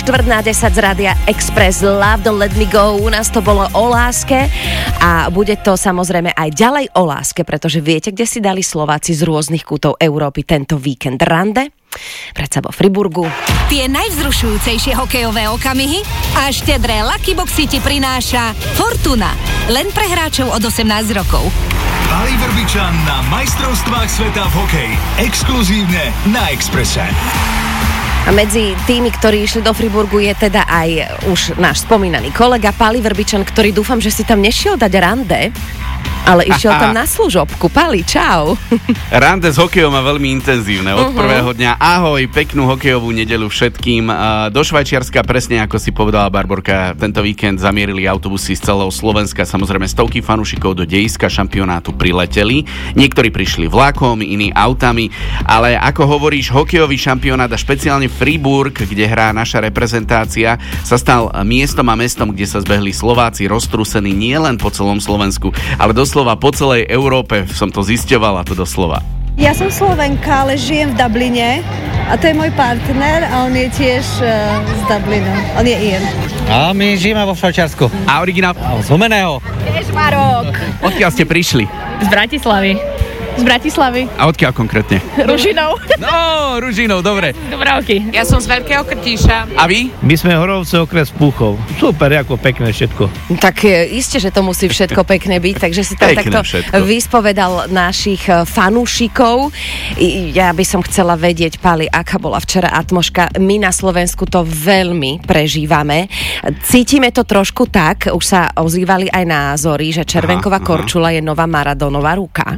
9:15 z Rádia Express. Love Don't Let Me Go. U nás to bolo o láske a bude to samozrejme aj ďalej o láske, pretože viete, kde si dali Slováci z rôznych kútov Európy tento víkend rande? Predsa vo Friburgu. Tie najvzrušujúcejšie hokejové okamihy a štedré Lucky Boxy ti prináša Fortuna. Len pre hráčov od 18 rokov. Pali Vrbičan na majstrovstvách sveta v hokeji. Exkluzívne na Expresse. A medzi tými, ktorí išli do Friburgu, je teda aj už náš spomínaný kolega Pali Vrbičan, ktorý dúfam, že si tam nešiel dať rande, ale išiel tam na služobku. Pali, čau. Rande s hokejom má veľmi intenzívne. Od prvého dňa ahoj, peknú hokejovú nedeľu všetkým. Do Švajčiarska, presne ako si povedala Barborka, tento víkend zamierili autobusy z celého Slovenska. Samozrejme stovky fanúšikov do dejiska šampionátu prileteli. Niektorí prišli vlakom, iní autami, ale ako hovoríš, hokejový šampionát a špeciálne Friburg, kde hrá naša reprezentácia, sa stal miestom a mestom, kde sa zbehli Slováci roztrúsení nielen po celom Slovensku, ale doslova po celej Európe. Som to zisťoval, a to doslova. Ja som Slovenka, ale žijem v Dubline a to je môj partner a on je tiež z Dublinu. On je Ian. A my žijeme vo Švajčiarsku. A originál? Z Humeného. Tiež Marok. Odkiaľ ste prišli? Z Bratislavy. Z Bratislavy. A odkiaľ konkrétne? Ružinov. No, Ružinov, dobre. Dubravky. Ja som z Veľkého Krtíša. A vy? My sme Horovce, okres Púchov. Super, ako pekné všetko. Tak iste, že to musí všetko pekné byť, takže si tam Pekné takto všetko. vyspovedal našich fanúšikov. Ja by som chcela vedieť, Pali, aká bola včera atmosféra. My na Slovensku to veľmi prežívame. Cítime to trošku tak, už sa ozývali aj názory, že červenková korčula je nová Maradonová ruka.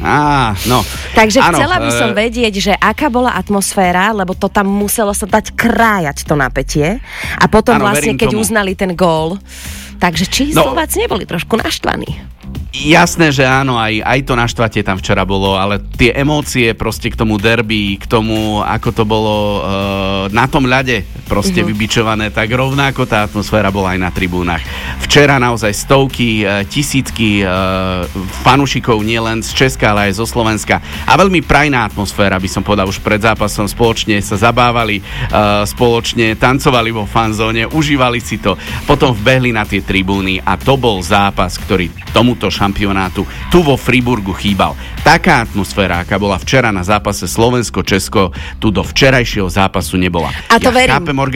No. Takže áno, chcela by som vedieť, že aká bola atmosféra, lebo to tam muselo sa dať krájať to napätie. A potom áno, vlastne, keď tomu. uznali ten gól. Takže či Slováci neboli trošku naštvaní? Jasné, že áno, aj to naštvatie tam včera bolo, ale tie emócie proste k tomu derby, k tomu, ako to bolo na tom ľade proste vybičované, tak rovnako tá atmosféra bola aj na tribúnach. Včera naozaj stovky, tisícky fanúšikov nielen z Česka, ale aj zo Slovenska. A veľmi prajná atmosféra, by som povedal, už pred zápasom spoločne sa zabávali, spoločne tancovali vo fanzóne, užívali si to, potom vbehli na tie tribúny a to bol zápas, ktorý tomuto šampionátu tu vo Friburgu chýbal. Taká atmosféra, aká bola včera na zápase Slovensko-Česko, tu do včerajšieho zápasu nebola. A to verím.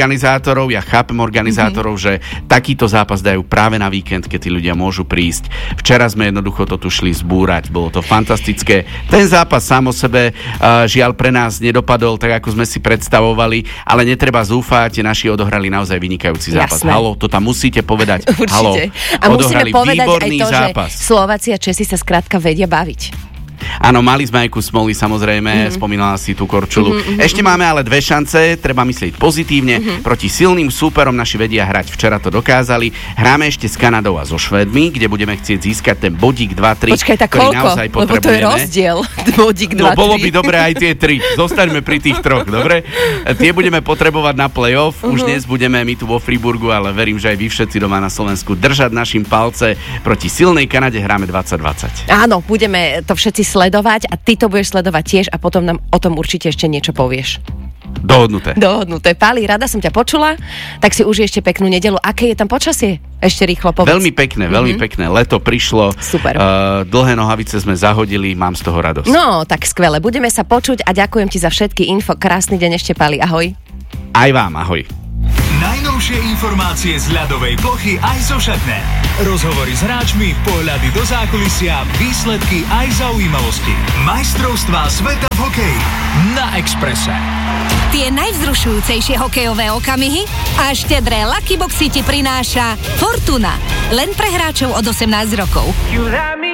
Ja chápem organizátorov, že takýto zápas dajú práve na víkend, keď tí ľudia môžu prísť. Včera sme jednoducho to tu šli zbúrať, bolo to fantastické. Ten zápas sám o sebe žiaľ pre nás nedopadol tak, ako sme si predstavovali, ale netreba zúfať, naši odohrali naozaj vynikajúci zápas. Jasné. Haló, to tam musíte povedať. Určite. Haló, A musíme povedať aj to, zápas. že Slováci a Česi sa skrátka vedia baviť. Áno, mali sme aj kus smoly, samozrejme, spomínala si tú korčulu. Ešte máme ale dve šance, treba myslieť pozitívne. Proti silným súperom naši vedia hrať, včera to dokázali. Hráme ešte s Kanadou a so Švédmi, kde budeme chcieť získať ten bodík 2-3, Počkaj, tak ktorý koľko? naozaj potrebujeme. Lebo to je rozdiel. Bodík 2-3. No bolo by dobré aj tie 3. Zostaňme pri tých 3, dobre? Tie budeme potrebovať na play-off. Už dnes budeme my tu vo Friburgu, ale verím, že aj vy všetci doma na Slovensku držať našim palce. Proti silnej Kanade hráme 20-20. Áno, budeme to všetci sledovať a ty to budeš sledovať tiež a potom nám o tom určite ešte niečo povieš. Dohodnuté. Pali, rada som ťa počula, tak si už ešte peknú nedeľu. Aké je tam počasie? Ešte rýchlo povedz. Veľmi pekné. Leto prišlo. Super. Dlhé nohavice sme zahodili, mám z toho radosť. No, tak skvelé. Budeme sa počuť a ďakujem ti za všetky info. Krásny deň ešte, Pali. Ahoj. Aj vám, ahoj. Najnovšie informácie z ľadovej plochy aj zo Šatne. Rozhovory s hráčmi, pohľady do zákulisia, výsledky aj zaujímavosti. Majstrovstvá sveta v hokeji na Expresse. Tie najvzrušujúcejšie hokejové okamihy a štedré Lucky Boxy ti prináša Fortuna. Len pre hráčov od 18 rokov.